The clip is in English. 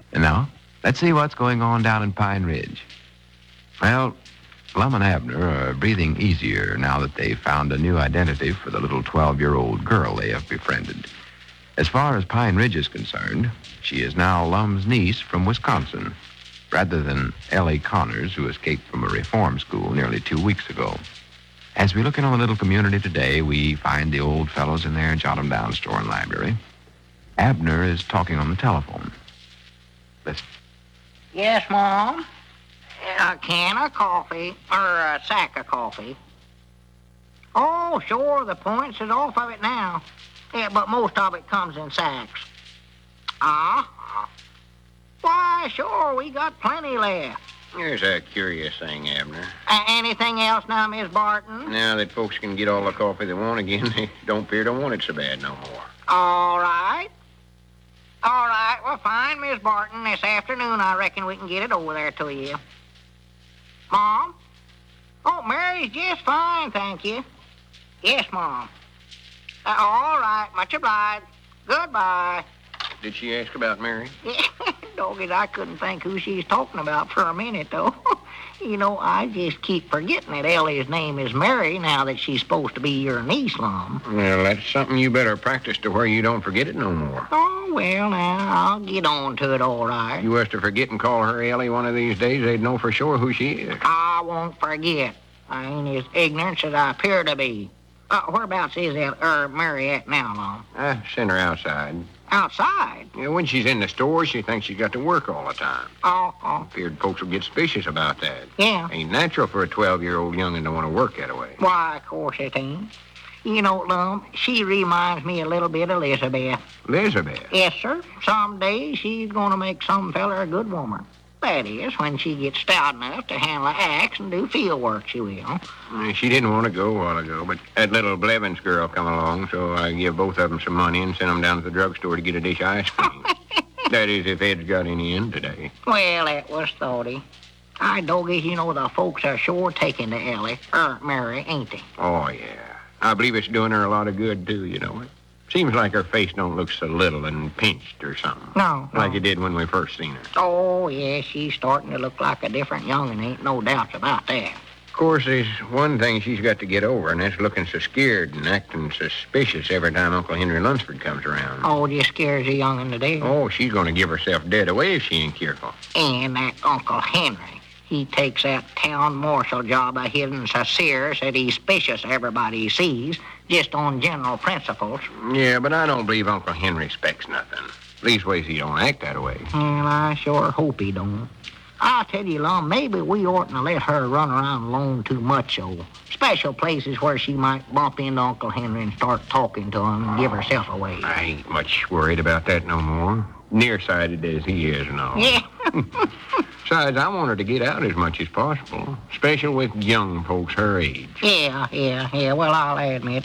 And now, let's see what's going on down in Pine Ridge. Well, Lum and Abner are breathing easier now that they've found a new identity for the little 12-year-old girl they have befriended. As far as Pine Ridge is concerned, she is now Lum's niece from Wisconsin, rather than Ellie Connors, who escaped from a reform school nearly 2 weeks ago. As we look in on the little community today, we find the old fellows in their Jot-'em-Down store and library. Abner is talking on the telephone. Listen. Yes, Mom? A can of coffee, or a sack of coffee. Oh, sure, the points is off of it now. Yeah, but most of it comes in sacks. Why, sure, we got plenty left. Here's a curious thing, Abner. Anything else now, Miss Barton? Now that folks can get all the coffee they want again, they don't want it so bad no more. All right. All right, well, fine, Miss Barton. This afternoon, I reckon we can get it over there to you. Mom? Oh, Mary's just fine, thank you. Yes, Mom. All right, much obliged. Goodbye. Did she ask about Mary? Doggies, I couldn't think who she's talking about for a minute, though. You know, I just keep forgetting that Ellie's name is Mary now that she's supposed to be your niece, Lum. Well, that's something you better practice to where you don't forget it no more. Oh, well, now, I'll get on to it all right. You was to forget and call her Ellie one of these days, they'd know for sure who she is. I won't forget. I ain't as ignorant as I appear to be. Whereabouts is Mary at now, Lum? Send her outside. Outside? Yeah, when she's in the store, she thinks she's got to work all the time. Oh. Feared folks will get suspicious about that. Yeah. Ain't natural for a 12-year-old young'un to want to work that way. Why, of course it ain't. You know, Lum, she reminds me a little bit of Elizabeth. Elizabeth? Yes, sir. Someday she's going to make some feller a good woman. That is, when she gets stout enough to handle an axe and do field work, she will. She didn't want to go a while ago, but that little Blevins girl come along, so I give both of them some money and sent them down to the drugstore to get a dish of ice cream. That is, if Ed's got any in today. Well, that was thoughty. Doggies, you know, the folks are sure taking to Ellie, or Mary, ain't they? Oh, yeah. I believe it's doing her a lot of good, too, you know. It seems like her face don't look so little and pinched or something. No. Like it did when we first seen her. Oh, yeah, she's starting to look like a different young'un, ain't no doubts about that. Of course, there's one thing she's got to get over, and that's looking so scared and acting suspicious every time Uncle Henry Lunsford comes around. Oh, just scares a young'un to death. Oh, she's going to give herself dead away if she ain't careful. And that Uncle Henry, he takes that town marshal job of his so serious that he's suspicious of everybody he sees, just on general principles. Yeah, but I don't believe Uncle Henry expects nothing. Leastways, he don't act that way. Well, I sure hope he don't. I'll tell you, Lum, maybe we oughtn't to let her run around alone too much, though. Special places where she might bump into Uncle Henry and start talking to him and give herself away. I ain't much worried about that no more. Nearsighted as he is and all. Yeah. Besides, I want her to get out as much as possible, especially with young folks her age. Yeah. Well, I'll admit,